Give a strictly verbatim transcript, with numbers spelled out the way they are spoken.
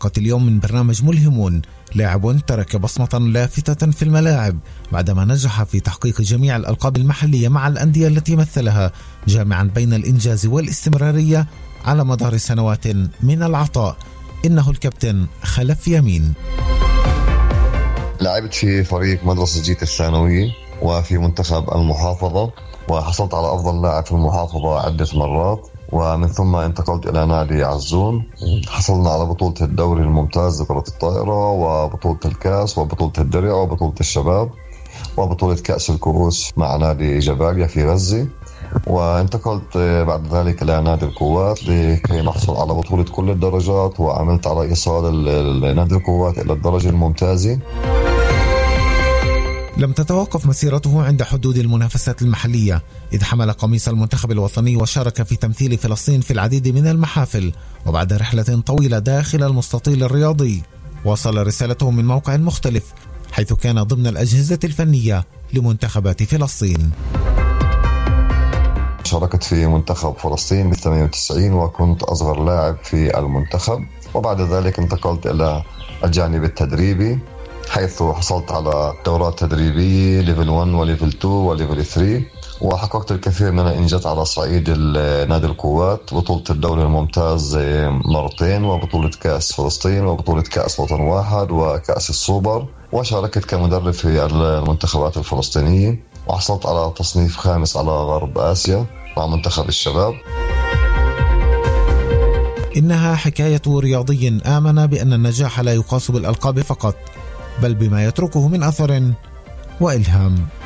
حلقة اليوم من برنامج ملهمون، لاعب ترك بصمة لافتة في الملاعب بعدما نجح في تحقيق جميع الألقاب المحلية مع الأندية التي مثلها، جامعا بين الإنجاز والاستمرارية على مدار سنوات من العطاء. إنه الكابتن خلف يمين. لعبت في فريق مدرسة جيت الثانوية وفي منتخب المحافظة، وحصلت على أفضل لاعب في المحافظة عدة مرات، ومن ثم انتقلت إلى نادي عزون. حصلنا على بطولة الدوري الممتاز لكرة الطائرة، وبطولة الكاس، وبطولة الدرع، وبطولة الشباب، وبطولة كأس الكؤوس مع نادي جباليا في غزة. وانتقلت بعد ذلك إلى نادي القوات لكي نحصل على بطولة كل الدرجات، وعملت على إيصال نادي القوات إلى الدرجة الممتازة. لم تتوقف مسيرته عند حدود المنافسات المحلية، إذ حمل قميص المنتخب الوطني وشارك في تمثيل فلسطين في العديد من المحافل. وبعد رحلة طويلة داخل المستطيل الرياضي، وصل رسالته من موقع مختلف، حيث كان ضمن الأجهزة الفنية لمنتخبات فلسطين. شاركت في منتخب فلسطين بال ثمانية وتسعين، وكنت أصغر لاعب في المنتخب. وبعد ذلك انتقلت إلى الجانب التدريبي، حيث حصلت على دورات تدريبية ليفل واحد وليفل اثنين وليفل ثلاثة، وحققت الكثير من الإنجازات على صعيد نادي القوات، بطولة الدوري الممتاز مرتين، وبطولة كأس فلسطين، وبطولة كأس وطن واحد، وكأس السوبر. وشاركت كمدرب في المنتخبات الفلسطينية، وحصلت على تصنيف خامس على غرب آسيا مع منتخب الشباب. إنها حكاية رياضي آمن بأن النجاح لا يقاس بالألقاب فقط، بل بما يتركه من أثر وإلهام.